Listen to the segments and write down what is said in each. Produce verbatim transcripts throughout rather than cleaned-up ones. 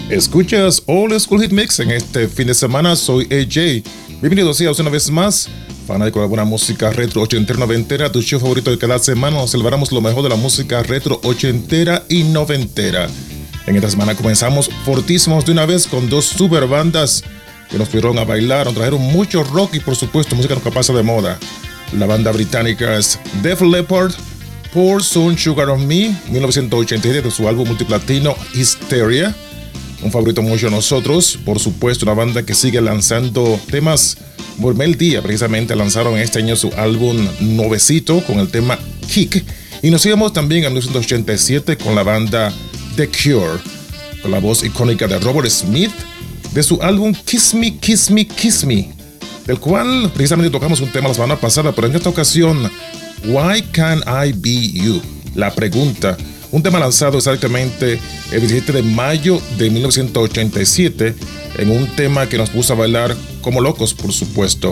Escuchas Old School Hit Mix en este fin de semana. Soy A J. Bienvenidos seas una vez más. Fanático de buena música retro, ochentera, noventera, tu show favorito de cada semana. Nos celebramos lo mejor de la música retro, ochentera y noventera. En esta semana comenzamos fortísimos de una vez con dos super bandas que nos fueron a bailar, nos trajeron mucho rock y por supuesto música nunca pasa de moda. La banda británica es Def Leppard, Pour Some Sugar on Me, mil novecientos ochenta y siete, de su álbum multiplatino Hysteria. Un favorito mucho de nosotros, por supuesto, una banda que sigue lanzando temas. Por Mel Día, precisamente, lanzaron este año su álbum nuevecito con el tema Kick. Y nos íbamos también en mil novecientos ochenta y siete con la banda The Cure, con la voz icónica de Robert Smith, de su álbum Kiss Me, Kiss Me, Kiss Me, del cual precisamente tocamos un tema la semana pasada, pero en esta ocasión, Why Can't I Be You? La pregunta. Un tema lanzado exactamente el diecisiete de mayo de mil novecientos ochenta y siete, en un tema que nos puso a bailar como locos, por supuesto.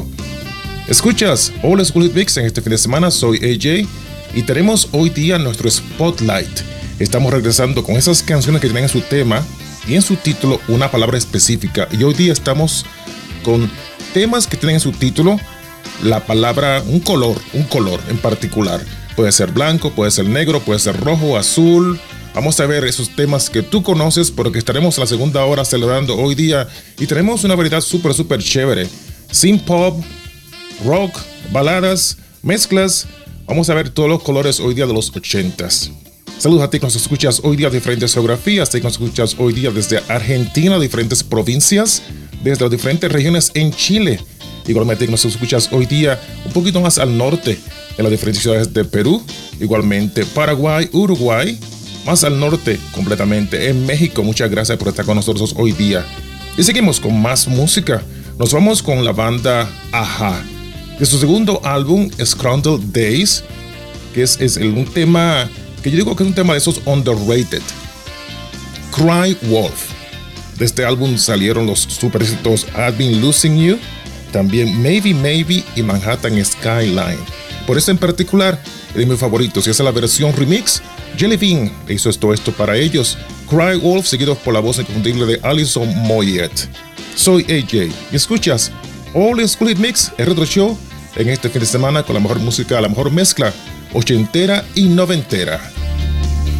Escuchas Old School Hit Mix en este fin de semana. Soy A J y tenemos hoy día nuestro Spotlight. Estamos regresando con esas canciones que tienen en su tema y en su título una palabra específica. Y hoy día estamos con temas que tienen en su título la palabra, un color, un color en particular. Puede ser blanco, puede ser negro, puede ser rojo, azul. Vamos a ver esos temas que tú conoces, pero que estaremos en la segunda hora celebrando hoy día. Y tenemos una variedad súper, súper chévere. Synth pop, rock, baladas, mezclas. Vamos a ver todos los colores hoy día de los ochentas. Saludos a ti que nos escuchas hoy día de diferentes geografías, a ti que nos escuchas hoy día desde Argentina, diferentes provincias, desde las diferentes regiones en Chile. Igualmente que nos escuchas hoy día un poquito más al norte, en las diferentes ciudades de Perú, igualmente Paraguay, Uruguay, más al norte completamente en México. Muchas gracias por estar con nosotros hoy día. Y seguimos con más música. Nos vamos con la banda A-ha, de su segundo álbum Scrambled Days, que es, es el, un tema que yo digo que es un tema de esos underrated. Cry Wolf. De este álbum salieron los super éxitos I've Been Losing You, también Maybe Maybe y Manhattan Skyline. Por eso en particular es de mis favoritos, y esa es la versión remix. Jelly Bean le hizo esto, esto para ellos. Cry Wolf, seguidos por la voz inconfundible de Alison Moyet. Soy A J y escuchas Old School Hit Mix, el retro show, en este fin de semana con la mejor música, la mejor mezcla ochentera y noventera.